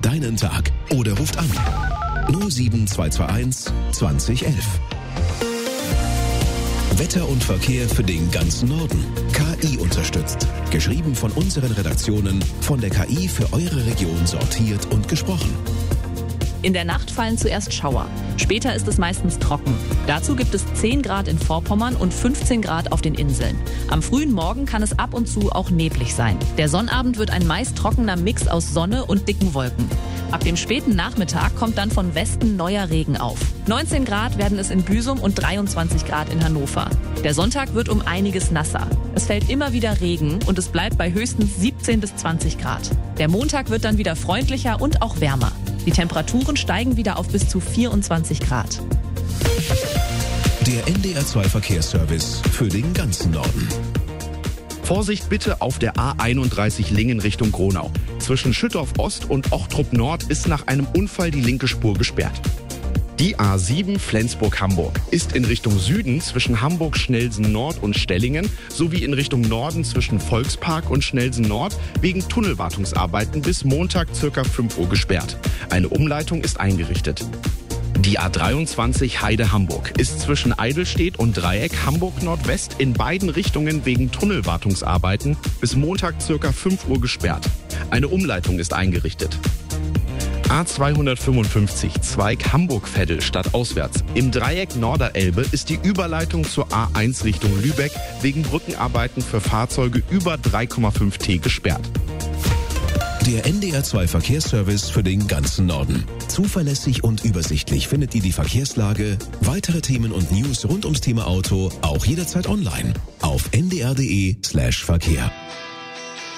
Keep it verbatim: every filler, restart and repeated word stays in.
deinen Tag oder ruft an null sieben zwei zwei eins zwanzig elf. Wetter und Verkehr für den ganzen Norden. K I unterstützt. Geschrieben von unseren Redaktionen, von der K I für eure Region sortiert und gesprochen. In der Nacht fallen zuerst Schauer. Später ist es meistens trocken. Dazu gibt es zehn Grad in Vorpommern und fünfzehn Grad auf den Inseln. Am frühen Morgen kann es ab und zu auch neblig sein. Der Sonnabend wird ein meist trockener Mix aus Sonne und dicken Wolken. Ab dem späten Nachmittag kommt dann von Westen neuer Regen auf. neunzehn Grad werden es in Büsum und dreiundzwanzig Grad in Hannover. Der Sonntag wird um einiges nasser. Es fällt immer wieder Regen und es bleibt bei höchstens siebzehn bis zwanzig Grad. Der Montag wird dann wieder freundlicher und auch wärmer. Die Temperaturen steigen wieder auf bis zu vierundzwanzig Grad. Der N D R zwei Verkehrsservice für den ganzen Norden. Vorsicht bitte auf der A einunddreißig Lingen Richtung Gronau. Zwischen Schüttorf Ost und Ochtrup Nord ist nach einem Unfall die linke Spur gesperrt. Die A sieben Flensburg-Hamburg ist in Richtung Süden zwischen Hamburg-Schnelsen-Nord und Stellingen sowie in Richtung Norden zwischen Volkspark und Schnelsen-Nord wegen Tunnelwartungsarbeiten bis Montag ca. fünf Uhr gesperrt. Eine Umleitung ist eingerichtet. Die A dreiundzwanzig Heide-Hamburg ist zwischen Eidelstedt und Dreieck Hamburg-Nordwest in beiden Richtungen wegen Tunnelwartungsarbeiten bis Montag ca. fünf Uhr gesperrt. Eine Umleitung ist eingerichtet. A zweihundertfünfundfünfzig Zweig Hamburg-Veddel stadtauswärts. Im Dreieck Norderelbe ist die Überleitung zur A eins Richtung Lübeck wegen Brückenarbeiten für Fahrzeuge über drei Komma fünf Meter gesperrt. Der N D R zwei Verkehrsservice für den ganzen Norden. Zuverlässig und übersichtlich findet ihr die Verkehrslage, weitere Themen und News rund ums Thema Auto auch jederzeit online auf n d r punkt d e slash verkehr.